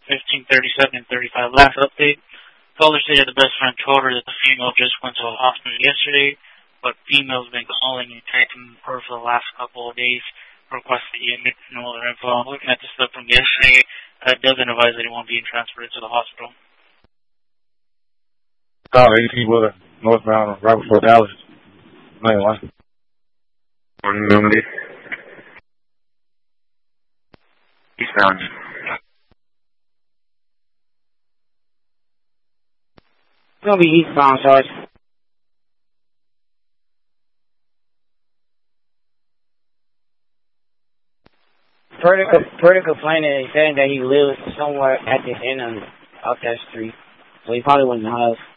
15:37 and 35. Last update. Caller stated the best friend told her that the female just went to the hospital yesterday, but female's been calling and texting her for the last couple of days, requesting to get no other info. I'm looking at the stuff from yesterday. It doesn't advise anyone being transferred to the hospital. Call 18 Wheeler, northbound, right before Dallas. 91. Morning, Normandy. Eastbound. It's gonna be eastbound, Sarge. Per the complainant, saying that he lives somewhere at the end of that street, so he probably wasn't in the house.